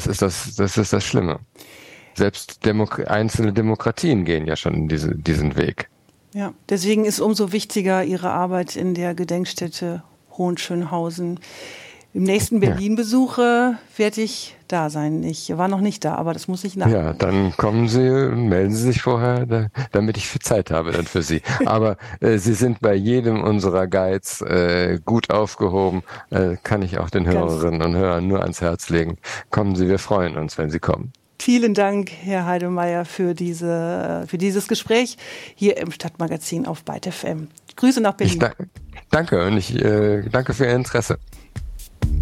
das ist das Schlimme. Selbst einzelne Demokratien gehen ja schon diesen Weg. Ja, deswegen ist umso wichtiger Ihre Arbeit in der Gedenkstätte Hohenschönhausen. Im nächsten Berlin-Besuch werde ich da sein. Ich war noch nicht da, aber das muss ich nachholen. Ja, dann kommen Sie, melden Sie sich vorher, damit ich viel Zeit habe dann für Sie. Aber Sie sind bei jedem unserer Guides gut aufgehoben. Kann ich auch den Hörerinnen und Hörern nur ans Herz legen. Kommen Sie, wir freuen uns, wenn Sie kommen. Vielen Dank, Herr Heidemeyer, für dieses Gespräch hier im Stadtmagazin auf Byte FM. Grüße nach Berlin. Danke und ich danke für Ihr Interesse.